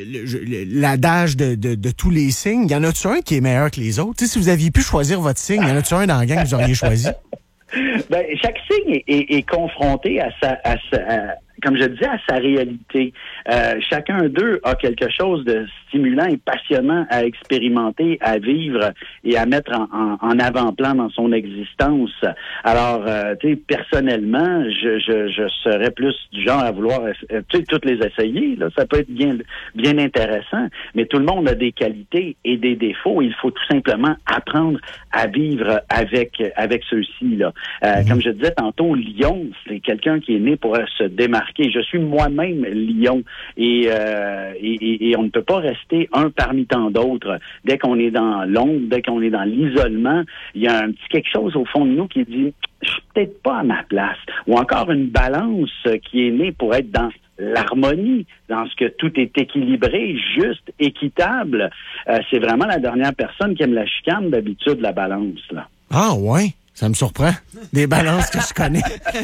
l'adage de tous les signes. Y en a-tu un qui est meilleur que les autres? Tu sais, si vous aviez pu choisir votre signe, y en a-tu un dans la gang que vous auriez choisi? Ben, chaque signe est confronté comme je disais, à sa réalité. Chacun d'eux a quelque chose de stimulant et passionnant à expérimenter, à vivre et à mettre en avant-plan dans son existence. Alors, tu sais, personnellement, je serais plus du genre à vouloir, tu sais, toutes les essayer. Là, ça peut être bien intéressant, mais tout le monde a des qualités et des défauts. Il faut tout simplement apprendre à vivre avec ceux-ci. Là, comme je disais tantôt, Lion, c'est quelqu'un qui est né pour se démarquer. Je suis moi-même Lion et on ne peut pas rester un parmi tant d'autres. Dès qu'on est dans l'ombre, dès qu'on est dans l'isolement, il y a un petit quelque chose au fond de nous qui dit « je suis peut-être pas à ma place ». Ou encore une balance qui est née pour être dans l'harmonie, dans ce que tout est équilibré, juste, équitable. C'est vraiment la dernière personne qui aime la chicane, d'habitude, la balance, là. Ah ouais? Ça me surprend. Des balances que je connais.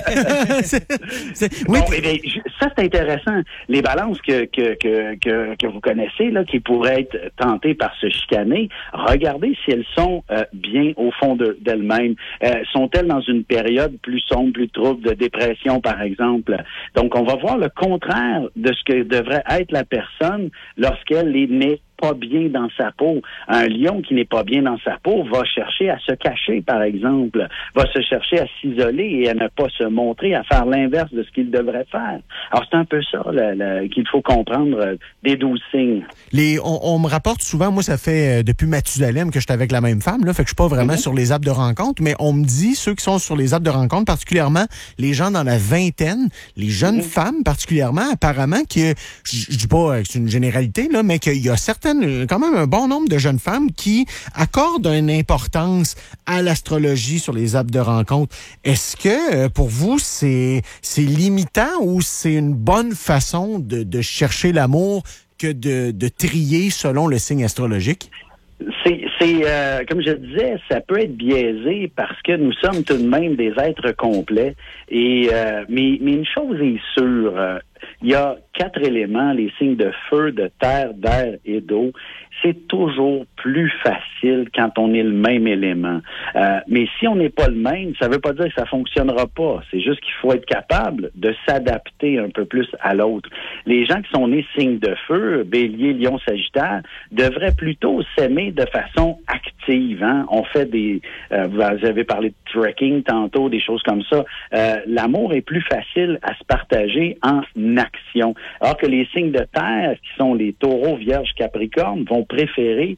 Oui. Bon, ça, c'est intéressant. Les balances que vous connaissez, là, qui pourraient être tentées par se chicaner, regardez si elles sont bien au fond d'elles-mêmes. Sont-elles dans une période plus sombre, plus trouble, de dépression, par exemple? Donc, on va voir le contraire de ce que devrait être la personne lorsqu'elle est née pas bien dans sa peau. Un lion qui n'est pas bien dans sa peau va chercher à se cacher, par exemple, va se chercher à s'isoler et à ne pas se montrer, à faire l'inverse de ce qu'il devrait faire. Alors, c'est un peu ça qu'il faut comprendre des 12 signes. On me rapporte souvent, moi, ça fait depuis Mathusalem que je suis avec la même femme, là, fait que je suis pas vraiment sur les apps de rencontre, mais on me dit, ceux qui sont sur les apps de rencontre, particulièrement les gens dans la vingtaine, les jeunes femmes particulièrement, apparemment, que je dis pas que c'est une généralité, là, mais qu'il y a quand même un bon nombre de jeunes femmes qui accordent une importance à l'astrologie sur les apps de rencontre. Est-ce que, pour vous, c'est limitant ou c'est une bonne façon de chercher l'amour que de trier selon le signe astrologique? C'est comme je disais, ça peut être biaisé parce que nous sommes tout de même des êtres complets. Mais une chose est sûre, il y a 4 éléments, les signes de feu, de terre, d'air et d'eau. C'est toujours plus facile quand on est le même élément. Mais si on n'est pas le même, ça ne veut pas dire que ça fonctionnera pas. C'est juste qu'il faut être capable de s'adapter un peu plus à l'autre. Les gens qui sont nés signes de feu, Bélier, Lion, Sagittaire, devraient plutôt s'aimer de façon active. Hein? On fait vous avez parlé de trekking tantôt, des choses comme ça. L'amour est plus facile à se partager en action. Alors que les signes de terre, qui sont les taureaux, vierges, capricornes, vont préférer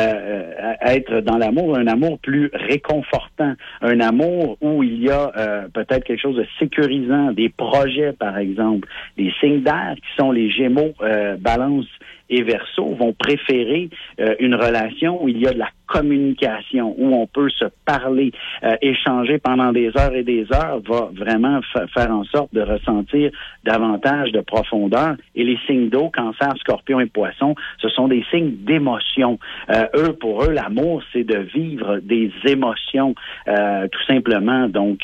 être dans l'amour, un amour plus réconfortant, un amour où il y a peut-être quelque chose de sécurisant, des projets par exemple. Les signes d'air qui sont les Gémeaux, Balance et Verseau vont préférer une relation où il y a de la communication, où on peut se parler, échanger pendant des heures et des heures, va vraiment faire en sorte de ressentir davantage de profondeur. Et les signes d'eau, Cancer, Scorpion et Poisson, ce sont des signes d'émotion. Pour eux, l'amour, c'est de vivre des émotions, tout simplement. Donc,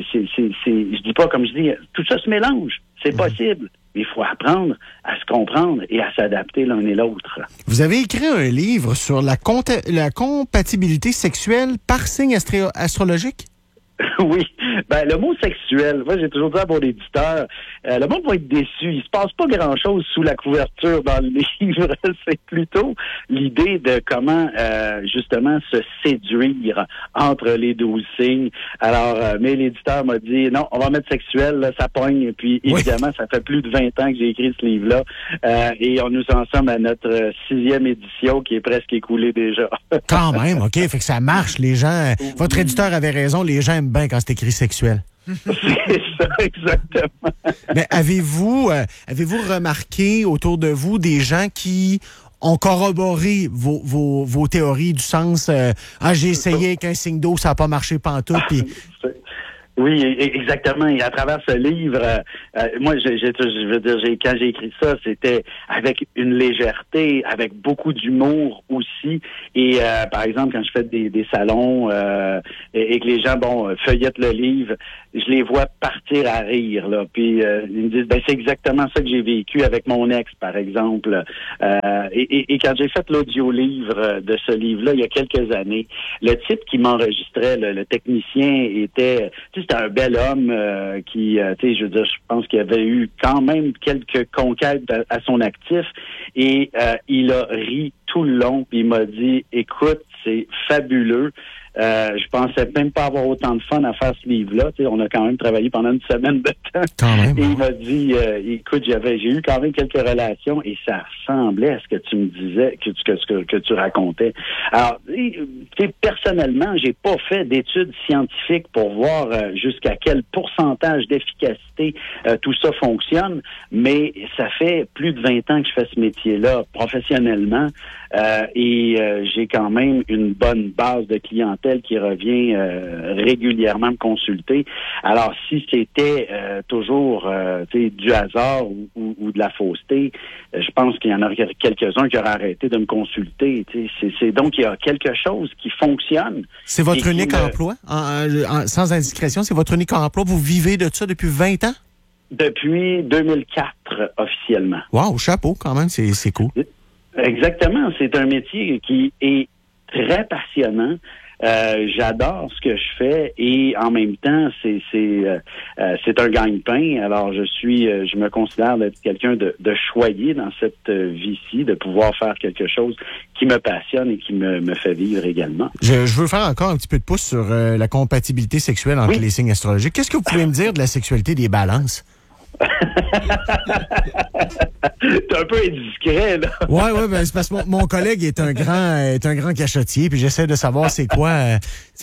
je dis pas, comme je dis, tout ça se mélange. C'est possible. Il faut apprendre à se comprendre et à s'adapter l'un et l'autre. Vous avez écrit un livre sur la compatibilité sexuelle par signe astrologique? Oui. Ben, le mot sexuel, moi, j'ai toujours dit à mon éditeur, le monde va être déçu. Il se passe pas grand-chose sous la couverture dans le livre. C'est plutôt l'idée de comment, justement, se séduire entre les 12 signes. Alors, mais l'éditeur m'a dit, non, on va mettre sexuel, là, ça pogne. Et puis, évidemment, ça fait plus de 20 ans que j'ai écrit ce livre-là. Et nous en sommes à notre 6e édition qui est presque écoulée déjà. Quand même, OK. Fait que ça marche. Les gens, votre éditeur avait raison, les gens aiment bien quand c'est écrit sexuel. C'est ça, exactement. Mais avez-vous remarqué autour de vous des gens qui ont corroboré vos théories du sens j'ai essayé avec un signe d'eau, ça n'a pas marché pantoute, puis... Oui, exactement. Et à travers ce livre, moi, je veux dire, quand j'ai écrit ça, c'était avec une légèreté, avec beaucoup d'humour aussi. Et par exemple, quand je fais des salons et que les gens, feuillettent le livre, je les vois partir à rire, là. Puis ils me disent, c'est exactement ça que j'ai vécu avec mon ex, par exemple. Et quand j'ai fait l'audio-livre de ce livre-là, il y a quelques années, le type qui m'enregistrait, le technicien, c'était un bel homme qui, je veux dire, je pense qu'il avait eu quand même quelques conquêtes à son actif. Et il a ri tout le long, puis il m'a dit, écoute, c'est fabuleux. Je pensais même pas avoir autant de fun à faire ce livre-là. On a quand même travaillé pendant une semaine de temps. Quand même, et il m'a dit, écoute, j'ai eu quand même quelques relations et ça ressemblait à ce que tu me disais, que tu racontais. Alors, personnellement, j'ai pas fait d'études scientifiques pour voir jusqu'à quel pourcentage d'efficacité tout ça fonctionne, mais ça fait plus de 20 ans que je fais ce métier-là professionnellement et j'ai quand même une bonne base de clientèle qui revient régulièrement me consulter. Alors, si c'était toujours du hasard ou de la fausseté, je pense qu'il y en a quelques-uns qui auraient arrêté de me consulter. C'est donc il y a quelque chose qui fonctionne. C'est votre unique emploi? Sans indiscrétion, c'est votre unique emploi? Vous vivez de ça depuis 20 ans? Depuis 2004, officiellement. Wow, chapeau quand même, c'est cool. Exactement, c'est un métier qui est très passionnant. J'adore ce que je fais et en même temps c'est un gagne-pain. Alors je me considère d'être quelqu'un de choyé dans cette vie-ci, de pouvoir faire quelque chose qui me passionne et qui me fait vivre également. Je veux faire encore un petit peu de pouce sur la compatibilité sexuelle entre les signes astrologiques. Qu'est-ce que vous pouvez me dire de la sexualité des balances? T'es un peu indiscret, là. Ouais, c'est parce que mon collègue est un grand cachotier, puis j'essaie de savoir c'est quoi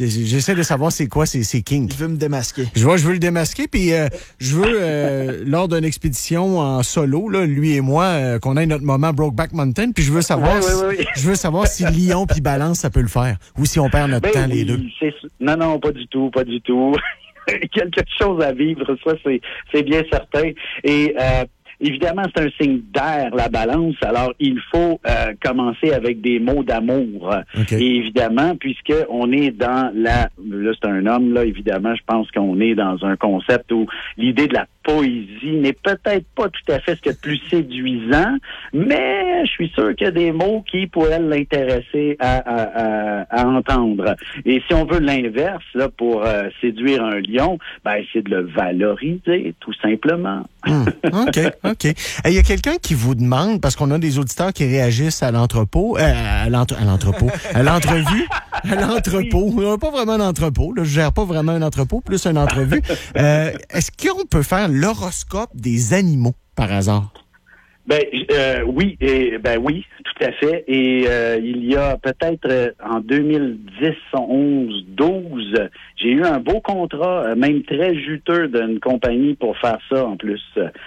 ses kinks. Je veux me démasquer. Je veux le démasquer, puis je veux, lors d'une expédition en solo, là, lui et moi, qu'on ait notre moment Brokeback Mountain, puis je veux savoir je veux savoir si Lion puis Balance, ça peut le faire, ou si on perd notre temps les deux. Non, pas du tout. Quelque chose à vivre, ça c'est bien certain. Et évidemment, c'est un signe d'air, la balance. Alors, il faut commencer avec des mots d'amour. Okay. Et évidemment, puisque on est dans là c'est un homme, là, évidemment, je pense qu'on est dans un concept où l'idée de la poésie n'est peut-être pas tout à fait ce qu'il y a de plus séduisant, mais je suis sûr qu'il y a des mots qui pourraient l'intéresser à entendre. Et si on veut l'inverse, là, pour séduire un lion, c'est de le valoriser, tout simplement. OK. Il y a quelqu'un qui vous demande, parce qu'on a des auditeurs qui réagissent à l'entrepôt, à l'entrevue. On n'a pas vraiment un entrepôt, là, je gère pas vraiment un entrepôt, plus une entrevue. Est-ce qu'on peut faire l'horoscope des animaux, par hasard? Oui, tout à fait. Et il y a peut-être en 2010, 11, 12, j'ai eu un beau contrat, même très juteux, d'une compagnie pour faire ça en plus.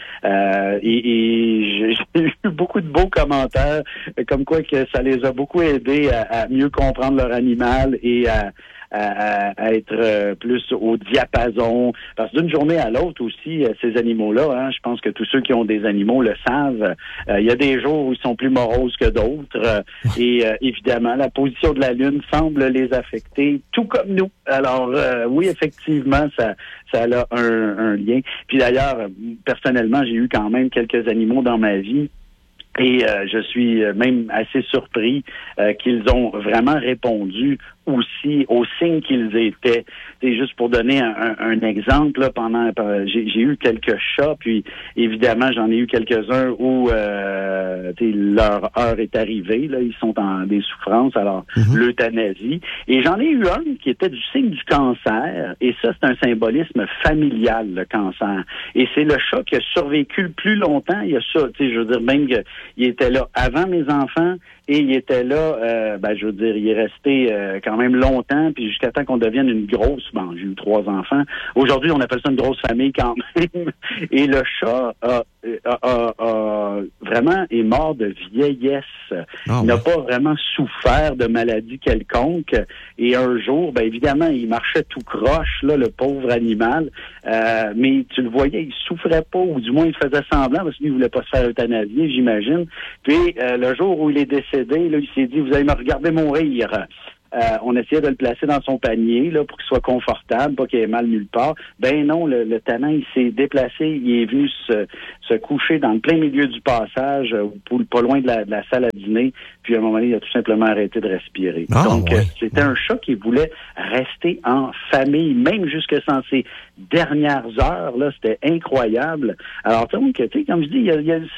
Et j'ai eu beaucoup de beaux commentaires, comme quoi que ça les a beaucoup aidés à mieux comprendre leur animal et à être plus au diapason. Parce que d'une journée à l'autre aussi, ces animaux-là, je pense que tous ceux qui ont des animaux le savent, il y a des jours où ils sont plus moroses que d'autres. Et évidemment, la position de la Lune semble les affecter, tout comme nous. Alors, oui, effectivement, ça a un lien. Puis d'ailleurs, personnellement, j'ai eu quand même quelques animaux dans ma vie. Et je suis même assez surpris qu'ils ont vraiment répondu aussi aux signes qu'ils étaient. C'est juste pour donner un exemple, là, j'ai eu quelques chats, puis évidemment j'en ai eu quelques-uns où leur heure est arrivée, là, ils sont en des souffrances, alors l'euthanasie. Et j'en ai eu un qui était du signe du cancer, et ça c'est un symbolisme familial, le cancer. Et c'est le chat qui a survécu le plus longtemps. Il y a ça, je veux dire, même que Il était là avant mes enfants et il était là, je veux dire, il est resté quand même longtemps, puis jusqu'à temps qu'on devienne une grosse, j'ai eu 3 enfants. Aujourd'hui, on appelle ça une grosse famille quand même. Et le chat vraiment est mort de vieillesse. Il n'a pas vraiment souffert de maladie quelconque. Et un jour, évidemment, il marchait tout croche, là, le pauvre animal. Mais tu le voyais, il souffrait pas, ou du moins il faisait semblant, parce qu'il ne voulait pas se faire euthanasier, j'imagine. Puis le jour où il est décédé, là, il s'est dit, vous allez me regarder mourir. On essayait de le placer dans son panier là pour qu'il soit confortable, pas qu'il ait mal nulle part. Ben non, le tannant, il s'est déplacé, il est venu se coucher dans le plein milieu du passage, pas loin de la salle à dîner, puis à un moment donné, il a tout simplement arrêté de respirer. C'était un chat qui voulait rester en famille, même jusque dans ses dernières heures, là, c'était incroyable. Alors, donc, tu sais, comme je dis, il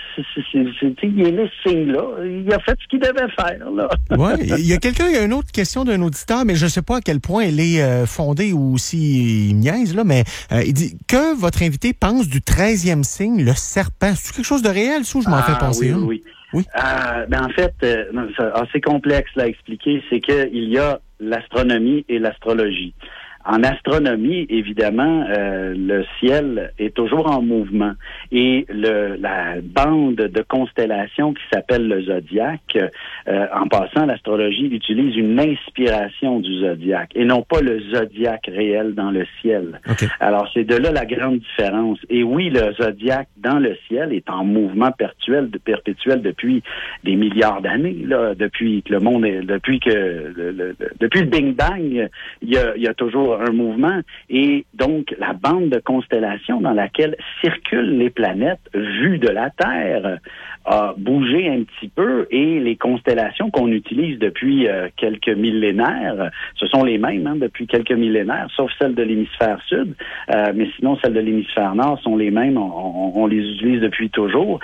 est né ce signe-là, il a fait ce qu'il devait faire, là. Ouais, il y a une autre question d'un auditeur, mais je ne sais pas à quel point elle est fondée ou si il niaise, là, mais il dit que votre invité pense du 13e signe, le serpent. C'est quelque chose de réel, ça, ou je m'en fais penser? Oui. En fait, c'est assez complexe là, à expliquer, c'est qu'il y a l'astronomie et l'astrologie. En astronomie, évidemment, le ciel est toujours en mouvement et la bande de constellations qui s'appelle le zodiaque, en passant, l'astrologie utilise une inspiration du zodiaque et non pas le zodiaque réel dans le ciel. Okay. Alors, c'est de là la grande différence. Et oui, le zodiaque dans le ciel est en mouvement perpétuel depuis des milliards d'années, là, depuis que le monde est, depuis le Big Bang, il y a toujours un mouvement, et donc la bande de constellations dans laquelle circulent les planètes vues de la Terre a bougé un petit peu, et les constellations qu'on utilise depuis quelques millénaires, ce sont les mêmes depuis quelques millénaires, sauf celles de l'hémisphère sud, mais sinon celles de l'hémisphère nord sont les mêmes, on les utilise depuis toujours,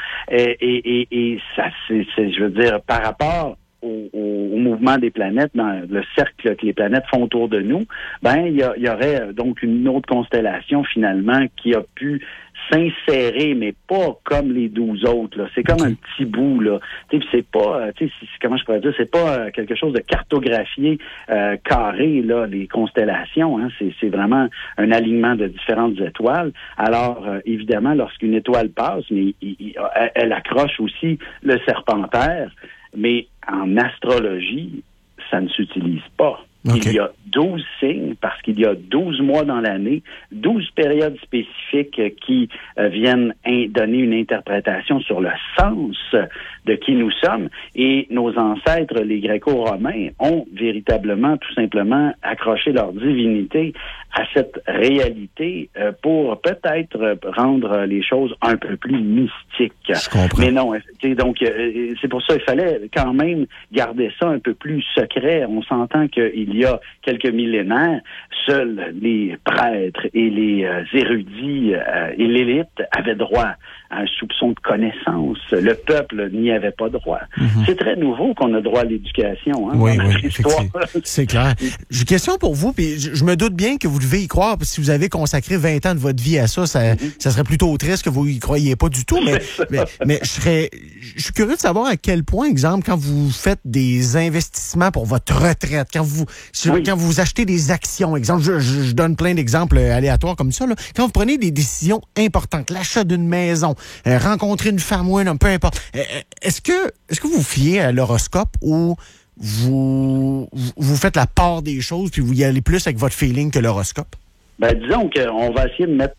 et ça, je veux dire, par rapport au mouvement des planètes, dans le cercle que les planètes font autour de nous, il y aurait donc une autre constellation finalement qui a pu s'insérer, mais pas comme les 12 autres, là. C'est comme un petit bout, là. C'est pas, comment je pourrais dire, c'est pas quelque chose de cartographié, carré, là, les constellations, hein. C'est vraiment un alignement de différentes étoiles. Alors, évidemment, lorsqu'une étoile passe, mais elle accroche aussi le serpentaire, mais en astrologie, ça ne s'utilise pas. Okay. Il y a 12 signes parce qu'il y a 12 mois dans l'année, 12 périodes spécifiques qui viennent donner une interprétation sur le sens de qui nous sommes. Et nos ancêtres, les Gréco-Romains, ont véritablement, tout simplement, accroché leur divinité à cette réalité pour peut-être rendre les choses un peu plus mystiques. Je comprends. Mais non, donc c'est pour ça qu'il fallait quand même garder ça un peu plus secret. On s'entend qu'il y a quelques millénaires, seuls les prêtres et les érudits et l'élite avaient droit à un soupçon de connaissance. Le peuple n'y avait pas droit. Mm-hmm. C'est très nouveau qu'on a droit à l'éducation. Hein, oui, c'est clair. J'ai une question pour vous, puis je me doute bien que vous devez y croire, parce que si vous avez consacré 20 ans de votre vie à ça, ça serait plutôt triste que vous y croyiez pas du tout, mais je suis curieux de savoir à quel point, exemple, quand vous faites des investissements pour votre retraite, quand vous achetez des actions, exemple, je donne plein d'exemples aléatoires comme ça, là, quand vous prenez des décisions importantes, l'achat d'une maison, rencontrer une femme ou un homme, peu importe, est-ce que vous fiez à l'horoscope ou vous faites la part des choses puis vous y allez plus avec votre feeling que l'horoscope? Disons qu'on va essayer de mettre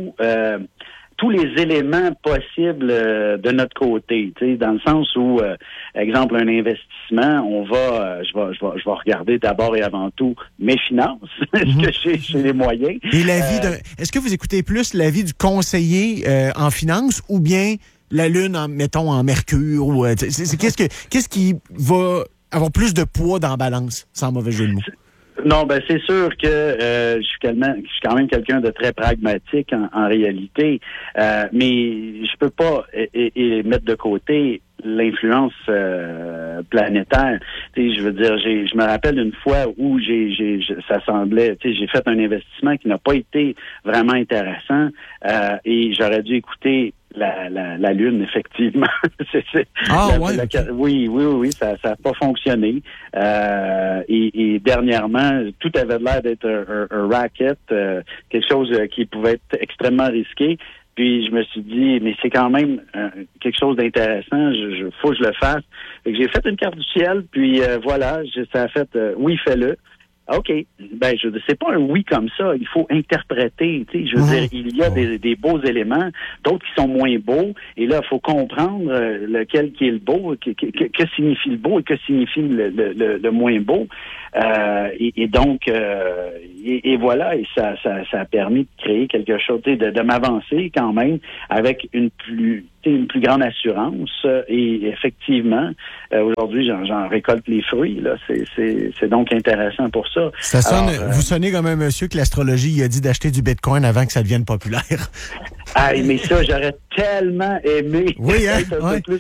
tous les éléments possibles de notre côté, tu sais, dans le sens où, exemple, un investissement, je vais regarder d'abord et avant tout mes finances, est-ce que j'ai les moyens. Et est-ce que vous écoutez plus l'avis du conseiller en finance ou bien la Lune, mettons, en Mercure, ou qu'est-ce qui va avoir plus de poids dans la balance, sans mauvais jeu de mots? Non, c'est sûr que je suis quand même quelqu'un de très pragmatique en réalité, mais je peux pas mettre de côté l'influence planétaire. Tu sais, je veux dire, je me rappelle d'une fois où ça semblait, tu sais, j'ai fait un investissement qui n'a pas été vraiment intéressant et j'aurais dû écouter la Lune, effectivement. Oui, ça n'a pas fonctionné. Et dernièrement, tout avait l'air d'être un racket, quelque chose qui pouvait être extrêmement risqué. Puis je me suis dit, mais c'est quand même quelque chose d'intéressant, faut que je le fasse. Fait que j'ai fait une carte du ciel, puis voilà, ça a fait oui, fais-le. OK. Ben, c'est pas un oui comme ça. Il faut interpréter. Tu sais, je veux dire, il y a des beaux éléments, d'autres qui sont moins beaux. Et là, il faut comprendre lequel qui est le beau, que signifie le beau et que signifie le moins beau. Et donc, et voilà. Et ça a permis de créer quelque chose, de m'avancer quand même avec une plus grande assurance. Et effectivement, aujourd'hui, j'en récolte les fruits. Là, c'est donc intéressant pour ça. Vous sonnez comme un monsieur que l'astrologie a dit d'acheter du Bitcoin avant que ça devienne populaire. Mais ça, j'aurais tellement aimé être un peu plus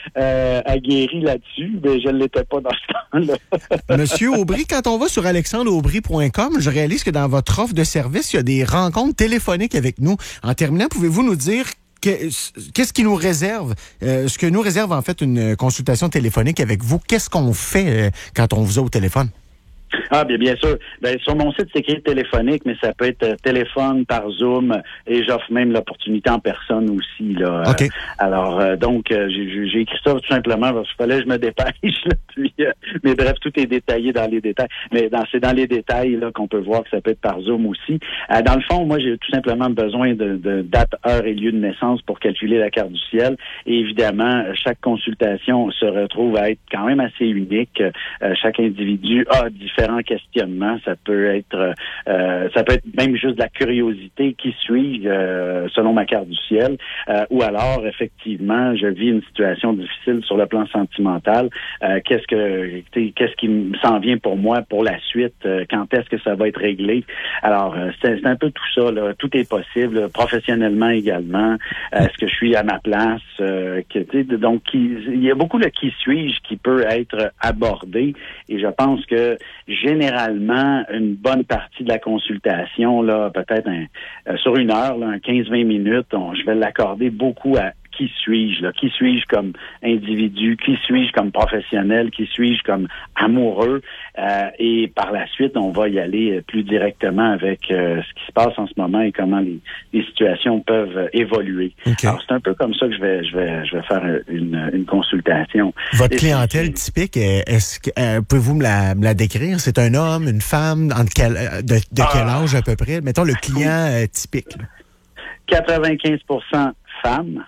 aguerri là-dessus, mais je ne l'étais pas dans ce temps-là. Monsieur Aubry, quand on va sur alexandreaubry.com, je réalise que dans votre offre de service, il y a des rencontres téléphoniques avec nous. En terminant, pouvez-vous nous dire qu'est-ce qui nous réserve, ce que nous réserve en fait une consultation téléphonique avec vous? Qu'est-ce qu'on fait quand on vous a au téléphone? Bien sûr. Ben, sur mon site, c'est écrit téléphonique, mais ça peut être téléphone par Zoom et j'offre même l'opportunité en personne aussi. Là. Okay. Donc, j'ai écrit ça tout simplement parce qu'il fallait que je me dépêche. Là, puis, mais bref, tout est détaillé dans les détails. Mais c'est dans les détails là qu'on peut voir que ça peut être par Zoom aussi. Dans le fond, moi, j'ai tout simplement besoin de date, heure et lieu de naissance pour calculer la carte du ciel. Et évidemment, chaque consultation se retrouve à être quand même assez unique. Chaque individu a différents questionnements. Ça peut être même juste de la curiosité. Qui suis-je selon ma carte du ciel? Ou alors, effectivement, je vis une situation difficile sur le plan sentimental. Qu'est-ce qui s'en vient pour moi pour la suite? Quand est-ce que ça va être réglé? Alors, c'est un peu tout ça. Là. Tout est possible, professionnellement également. Est-ce que je suis à ma place? Donc, il y a beaucoup de qui suis-je qui peut être abordé. Et je pense que généralement, une bonne partie de la consultation, là, peut-être sur une heure, là, 15-20 minutes, je vais l'accorder beaucoup à qui suis-je, là? Qui suis-je comme individu? Qui suis-je comme professionnel? Qui suis-je comme amoureux? Et par la suite, on va y aller plus directement avec ce qui se passe en ce moment et comment les situations peuvent évoluer. Okay. Alors, c'est un peu comme ça que je vais faire une consultation. Votre clientèle typique, pouvez-vous me la décrire? C'est un homme, une femme, de quel âge à peu près? Mettons le client typique. Là. 95% femmes.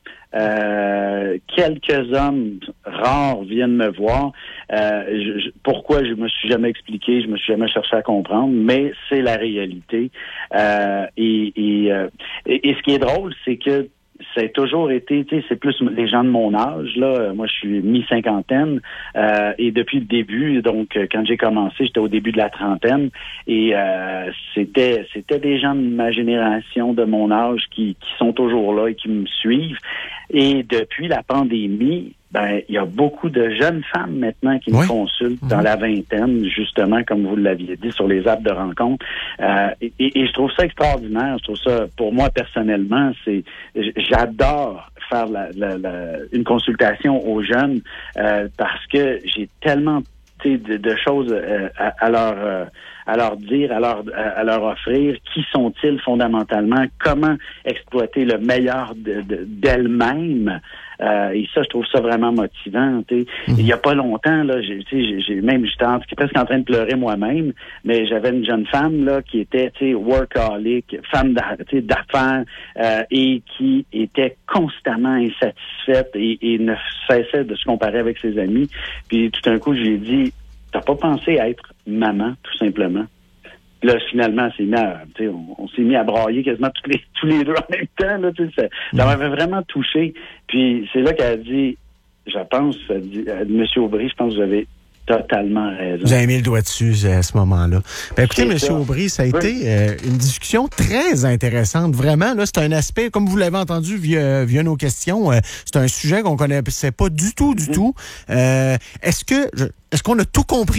Quelques hommes rares viennent me voir. Pourquoi je me suis jamais expliqué, je me suis jamais cherché à comprendre, mais c'est la réalité. Et ce qui est drôle, c'est que ça a toujours été, tu sais, c'est plus les gens de mon âge, là. Moi, je suis mi-cinquantaine, et depuis le début, donc, quand j'ai commencé, j'étais au début de la trentaine, et c'était des gens de ma génération, de mon âge, qui sont toujours là et qui me suivent. Et depuis la pandémie, il y a beaucoup de jeunes femmes maintenant qui me consultent dans la vingtaine, justement, comme vous l'aviez dit, sur les apps de rencontre. Et je trouve ça extraordinaire. Je trouve ça, pour moi, personnellement, j'adore faire une consultation aux jeunes parce que j'ai tellement de choses à leur dire, à leur offrir. Qui sont-ils fondamentalement? Comment exploiter le meilleur d'elles-mêmes? Et ça, je trouve ça vraiment motivant. Il y a pas longtemps, là, j'étais presque en train de pleurer moi-même, mais j'avais une jeune femme là qui était workaholic, femme d'affaires, et qui était constamment insatisfaite et ne cessait de se comparer avec ses amis. Puis tout d'un coup, je lui ai dit, t'as pas pensé à être maman, tout simplement? Là, finalement, on s'est mis à brailler quasiment tous les deux en même temps. Là, ça m'avait vraiment touché. Puis c'est là qu'elle a dit, M. Aubry, je pense que vous avez totalement raison. Vous avez mis le doigt dessus à ce moment-là. Écoutez, M. Aubry, ça a été une discussion très intéressante. Vraiment, là, c'est un aspect, comme vous l'avez entendu via nos questions, c'est un sujet qu'on connaissait pas du tout. Est-ce qu'on a tout compris?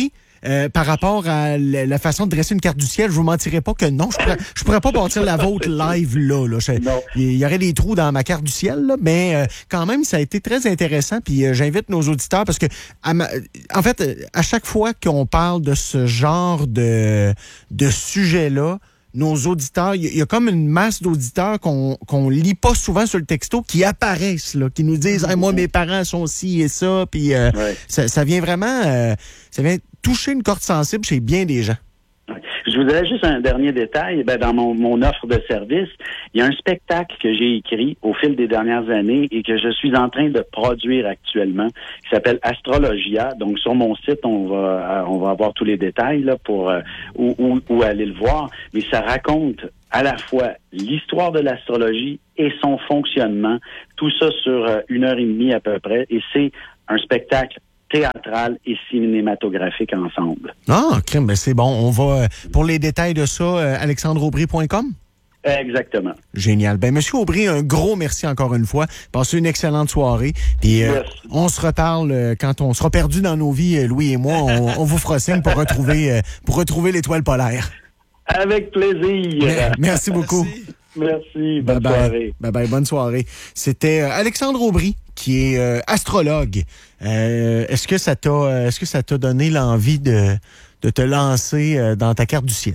par rapport à la façon de dresser une carte du ciel, je vous mentirais pas que non. Je pourrais pas bâtir la vôtre live là. Il y aurait des trous dans ma carte du ciel, là, mais quand même, ça a été très intéressant. Puis j'invite nos auditeurs parce que, en fait, à chaque fois qu'on parle de ce genre de sujet-là, nos auditeurs, il y a comme une masse d'auditeurs qu'on lit pas souvent sur le texto qui apparaissent, là, qui nous disent hey, moi, mes parents sont ci et ça. Puis ça vient vraiment ça vient toucher une corde sensible chez bien des gens. Je vous dirais juste un dernier détail. Dans mon offre de service, il y a un spectacle que j'ai écrit au fil des dernières années et que je suis en train de produire actuellement, qui s'appelle Astrologia. Donc, sur mon site, on va avoir tous les détails là, pour où aller le voir. Mais ça raconte à la fois l'histoire de l'astrologie et son fonctionnement. Tout ça sur 1h30 à peu près. Et c'est un spectacle théâtral et cinématographique ensemble. Ah, crème, ben c'est bon. On va, pour les détails de ça, alexandreaubry.com? Exactement. Génial. Ben, Monsieur Aubry, un gros merci encore une fois. Passez une excellente soirée. Puis, on se reparle quand on sera perdu dans nos vies, Louis et moi. On vous fera signe pour retrouver l'étoile polaire. Avec plaisir. Merci beaucoup. Merci. Bonne soirée. Bye, bonne soirée. C'était Alexandre Aubry, qui est astrologue. Est-ce que ça t'a donné l'envie de te lancer dans ta carte du ciel?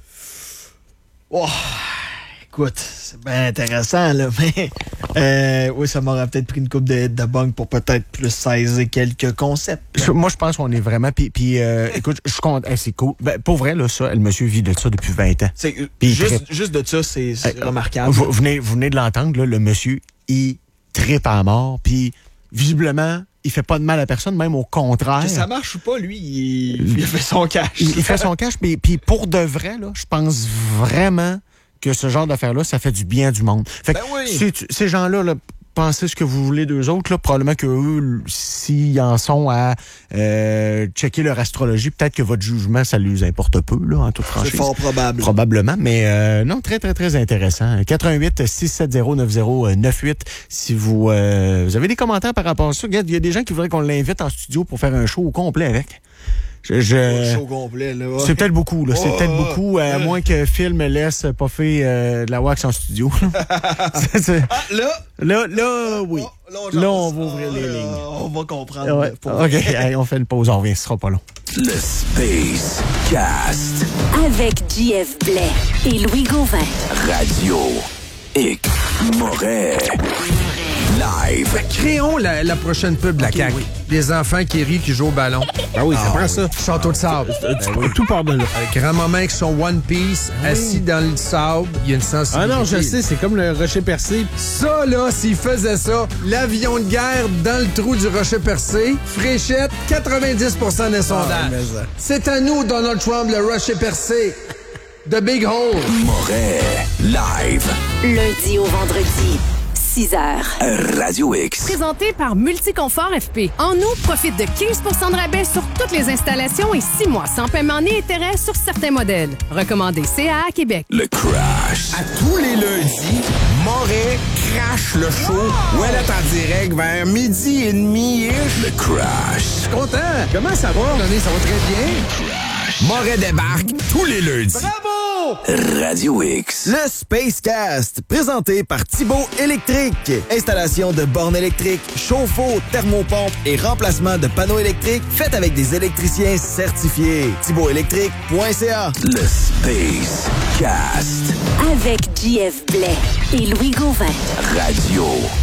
Oh, écoute, c'est bien intéressant, là, mais oui, ça m'aurait peut-être pris une coupe de banque pour peut-être plus saisir quelques concepts. Moi, je pense qu'on est vraiment... Puis écoute, je suis content. C'est cool. Ben, pour vrai, là, ça, le monsieur vit de ça depuis 20 ans. Juste de ça, c'est remarquable. Vous venez de l'entendre, là, le monsieur, il trippe à mort, puis visiblement, il fait pas de mal à personne, même au contraire. Que ça marche ou pas, lui, il fait son cash. Il fait son cash, puis pour de vrai, là, je pense vraiment que ce genre d'affaires-là, ça fait du bien du monde. Fait que ces gens-là, là, pensez ce que vous voulez d'eux autres, là, probablement qu'eux, s'ils en sont à checker leur astrologie, peut-être que votre jugement, ça les importe peu, là, en toute franchise. C'est fort probable. Probablement, mais non, très, très, très intéressant. 88-670-9098. Si vous avez des commentaires par rapport à ça, regarde, il y a des gens qui voudraient qu'on l'invite en studio pour faire un show au complet avec. Show complet, là. Ouais. C'est peut-être beaucoup, là. C'est peut-être beaucoup, à moins que Phil me laisse poffer de la wax en studio. Là, oui. Là, on va ouvrir les lignes. On va comprendre. Ouais. OK, allez, on fait une pause, on revient, ce sera pas long. Le Space Cast. Avec JF Blais et Louis Gauvin. Radio X Moret. Live. Créons la prochaine pub de la CAQ. Oui. Des enfants qui rient, qui jouent au ballon. Ben oui, ça prend ça. Château de sable. Tout part de là. Grand-maman avec son One Piece, assis dans le sable. Il y a une sensibilité. Ah non, je sais, c'est comme le rocher percé. Ça, là, s'il faisait ça, l'avion de guerre dans le trou du rocher percé, Fréchette, 90% des sondages. C'est à nous, Donald Trump, le rocher percé. The Big Hole. Moret. Live. Lundi au vendredi. 6h. Radio X. Présenté par Multiconfort FP. En août, profite de 15 % de rabais sur toutes les installations et 6 mois sans paiement ni intérêt sur certains modèles. Recommandé CA à Québec. Le Crash. À tous les lundis, Moret crash le show. Ouais, là, en direct vers 12h30. Le Crash. Je suis content. Comment ça va? Ça va très bien. Moret débarque tous les lundis. Bravo! Radio X. Le Space Cast, présenté par Thibaut Électrique. Installation de bornes électriques, chauffe-eau, thermopompe et remplacement de panneaux électriques, faites avec des électriciens certifiés. ThibautElectrique.ca. Le Space Cast. Avec JF Blais et Louis Gauvin. Radio